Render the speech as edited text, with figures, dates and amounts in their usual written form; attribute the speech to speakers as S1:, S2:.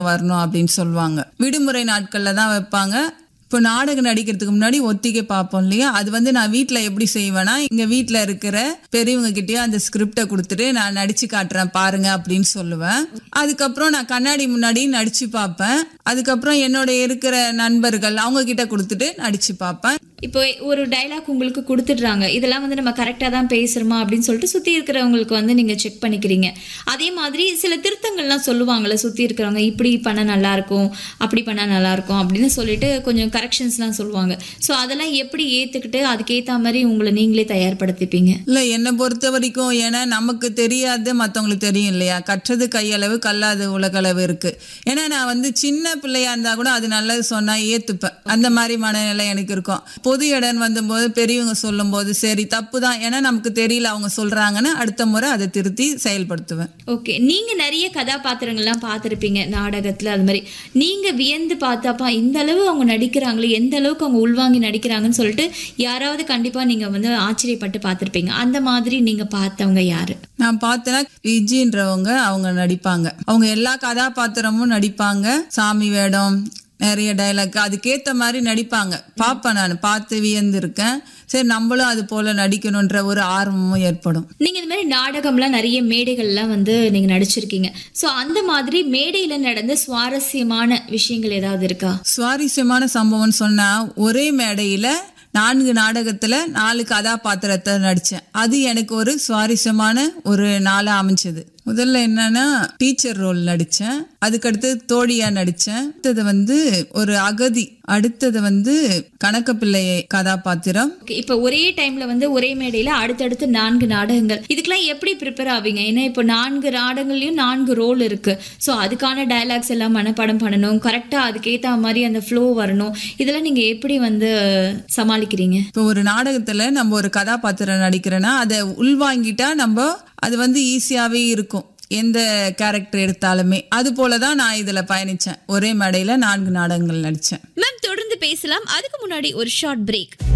S1: வரணும் அப்படின்னு சொல்லுவாங்க. விடுமுறை நாட்கள்ல தான் வைப்பாங்க. இப்போ நாடகம் நடிக்கிறதுக்கு முன்னாடி ஒத்திகை பார்ப்போம் இல்லையா, அது நான் வீட்டில் எப்படி செய்வேன்னா, இங்கே வீட்டில் இருக்கிற பெரியவங்க கிட்டேயே அந்த ஸ்கிரிப்டை கொடுத்துட்டு நான் நடிச்சு காட்டுறேன் பாருங்க அப்படின்னு சொல்லுவேன். அதுக்கப்புறம் நான் கண்ணாடி முன்னாடி நடிச்சு பார்ப்பேன். அதுக்கப்புறம் என்னோட இருக்கிற நண்பர்கள் அவங்க கிட்ட கொடுத்துட்டு நடிச்சு பார்ப்பேன்.
S2: இப்போ ஒரு டைலாக் உங்களுக்கு கொடுத்துடுறாங்க, இதெல்லாம் நம்ம கரெக்டாக தான் பேசுகிறோமா அப்படின்னு சொல்லிட்டு சுற்றி இருக்கிறவங்களுக்கு நீங்கள் செக் பண்ணிக்கிறீங்க. அதே மாதிரி சில திருத்தங்கள்லாம் சொல்லுவாங்கள்ல சுற்றி இருக்கிறவங்க, இப்படி பண்ணால் நல்லாயிருக்கும், அப்படி பண்ணால் நல்லாயிருக்கும் அப்படின்னு சொல்லிட்டு கொஞ்சம் கரெக்ஷன்ஸ்லாம் சொல்லுவாங்க. ஸோ அதெல்லாம் எப்படி ஏற்றுக்கிட்டு அதுக்கேற்ற மாதிரி உங்களை நீங்களே தயார்படுத்திப்பீங்க?
S1: இல்லை, என்னை பொறுத்த வரைக்கும், ஏன்னா நமக்கு தெரியாது மற்றவங்களுக்கு தெரியும் இல்லையா, கற்றது கையளவு கல்லாது உலகளவு இருக்குது. ஏன்னா நான் சின்ன பிள்ளையா இருந்தால் கூட அது நல்லது சொன்னால் ஏற்றுப்பேன். அந்த மாதிரி மனநிலை எனக்கு இருக்கும். பொது இடம் வந்தபோது பெரியவங்க சொல்லும்போது சரி தப்பு தான், ஏன்னா நமக்கு தெரியல அவங்க சொல்கிறாங்கன்னு அடுத்த முறை அதை திருத்தி செயல்படுத்துவேன்.
S2: ஓகே, நீங்கள் நிறைய கதாபாத்திரங்கள்லாம் பார்த்துருப்பீங்க நாடகத்தில். அது மாதிரி நீங்கள் வியந்து பார்த்தாப்பா இந்த அளவு அவங்க நடிக்கிறாங்களே, எந்த அளவுக்கு அவங்க உள்வாங்கி நடிக்கிறாங்கன்னு சொல்லிட்டு யாராவது கண்டிப்பாக நீங்கள் ஆச்சரியப்பட்டு பார்த்துருப்பீங்க. அந்த மாதிரி நீங்கள் பார்த்தவங்க யாரு?
S1: நான் பார்த்தேன்னா விஜின்றவங்க, அவங்க நடிப்பாங்க. அவங்க எல்லா கதாபாத்திரமும் நடிப்பாங்க. சாமி வேடம், நிறைய டைலாக் அதுக்கேற்ற மாதிரி நடிப்பாங்க. பார்ப்பேன், நான் பார்த்து வியந்திருக்கேன். சரி நம்மளும் அது போல நடிக்கணுன்ற ஒரு ஆர்வமும் ஏற்படும்.
S2: நீங்க இந்த மாதிரி நாடகம்லாம் நிறைய மேடைகள்லாம் நீங்க நடிச்சிருக்கீங்க. ஸோ அந்த மாதிரி மேடையில நடந்த சுவாரஸ்யமான விஷயங்கள் ஏதாவது இருக்கா?
S1: சுவாரஸ்யமான சம்பவம் சொன்னா, ஒரே மேடையில 4 நாடகத்துல 4 கதாபாத்திரத்தை நடிச்சேன். அது எனக்கு ஒரு சுவாரஸ்யமான ஒரு நாளா அமைஞ்சது. முதல்ல என்னன்னா டீச்சர் ரோல் நடிச்சேன். அதுக்கடுத்து தோழியா நடிச்சேன். அடுத்தது ஒரு அகதி. அடுத்தது கணக்கப்பிள்ளை கதாபாத்திரம்.
S2: இப்ப ஒரே டைம்ல ஒரே மேடையில அடுத்தடுத்து 4 நாடகங்கள். இதுக்கெல்லாம் எப்படி ப்ரிப்பேர் ஆவீங்க? ஏன்னா இப்போ 4 நாடகங்கள்லயும் 4 ரோல் இருக்கு. ஸோ அதுக்கான டயலாக்ஸ் எல்லாம் மனப்பாடம் பண்ணணும், கரெக்டா அதுக்கேற்ற மாதிரி அந்த ஃப்ளோ வரணும். இதெல்லாம் நீங்க எப்படி சமாளிக்கிறீங்க?
S1: இப்போ ஒரு நாடகத்துல நம்ம ஒரு கதாபாத்திரம் நடிக்கிறேன்னா அதை உள்வாங்கிட்டா நம்ம அது ஈஸியாவே இருக்கும். எந்த கேரக்டர் எடுத்தாலுமே அது போலதான் நான் இதுல பயணிச்சேன். ஒரே மேடையில 4 நாடகங்கள் நடிச்சேன்.
S2: மேம் தொடர்ந்து பேசலாம். அதுக்கு முன்னாடி ஒரு ஷார்ட் பிரேக்.